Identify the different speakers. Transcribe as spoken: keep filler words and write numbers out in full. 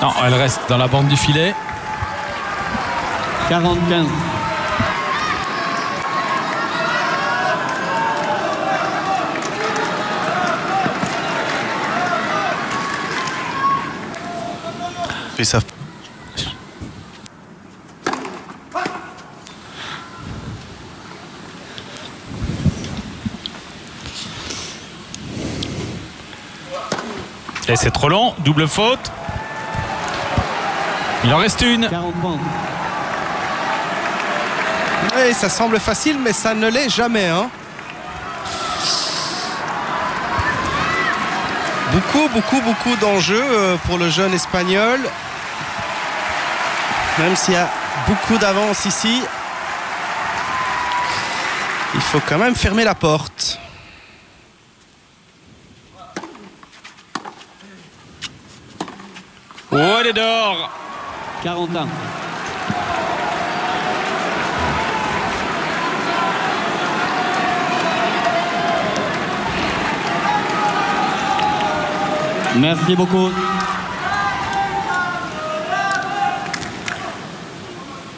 Speaker 1: Non, elle reste dans la bande du filet.
Speaker 2: quarante quinze.
Speaker 3: Et ça.
Speaker 1: Et c'est trop long, double faute. Il en reste une.
Speaker 2: quarante points.
Speaker 3: Oui, ça semble facile, mais ça ne l'est jamais. Hein. Beaucoup, beaucoup, beaucoup d'enjeux pour le jeune Espagnol. Même s'il y a beaucoup d'avance ici, il faut quand même fermer la porte.
Speaker 1: Oh, elle est dehors.
Speaker 2: quarante et un. Merci beaucoup.